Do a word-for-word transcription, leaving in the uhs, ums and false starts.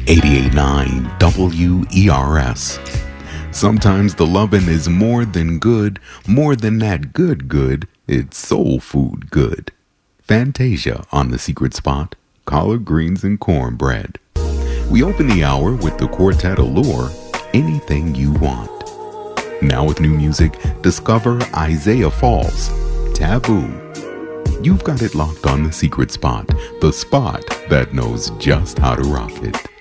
eighty-eight point nine W E R S. Sometimes the lovin' is more than good, more than that good good, it's soul food good. Fantasia on the secret spot, collard greens and cornbread. We open the hour with the quartet Allure, Anything You Want. Now with new music, discover Isaiah Falls, Taboo. You've got it locked on the secret spot, the spot that knows just how to rock it.